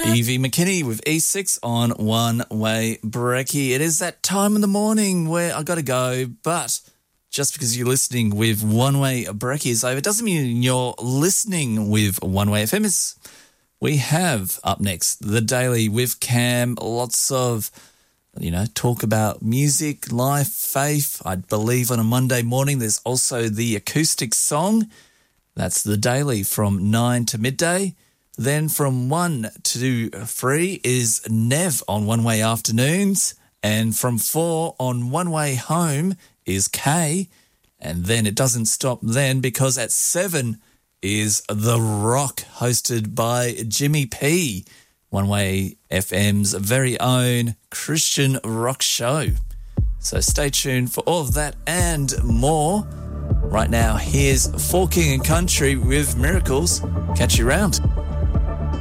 Evie McKinney with E6 on One Way Brekkie. It is that time in the morning where I got to go, but just because you're listening with One Way Brekkie is over doesn't mean you're listening with One Way FM. We have up next The Daily with Cam, lots of, talk about music, life, faith. I believe on a Monday morning there's also the acoustic song. That's The Daily from 9 to midday. Then from 1 to 3 is Nev on One Way Afternoons. And from 4 on One Way Home is Kay. And then it doesn't stop then because at 7 is The Rock, hosted by Jimmy P. One Way FM's very own Christian rock show. So stay tuned for all of that and more. Right now, here's For King and Country with Miracles. Catch you around.